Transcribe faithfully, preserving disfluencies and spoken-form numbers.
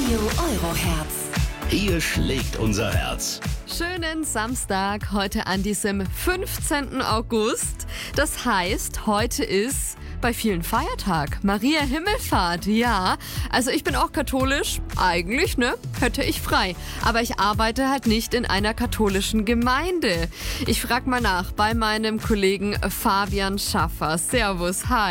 Radio Euroherz. Hier schlägt unser Herz. Schönen Samstag, heute an diesem fünfzehnten August. Das heißt, heute ist bei vielen Feiertag. Maria Himmelfahrt, ja. Also ich bin auch katholisch. Eigentlich, ne? Hätte ich frei. Aber ich arbeite halt nicht in einer katholischen Gemeinde. Ich frag mal nach bei meinem Kollegen Fabian Schaffer. Servus, hi.